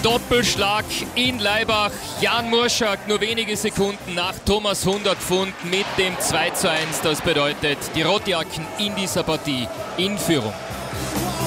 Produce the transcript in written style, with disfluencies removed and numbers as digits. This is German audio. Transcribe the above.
Doppelschlag in Laibach. Jan Murschak nur wenige Sekunden nach Thomas Hundertpfund mit dem 2:1. Das bedeutet, die Rotjacken in dieser Partie in Führung.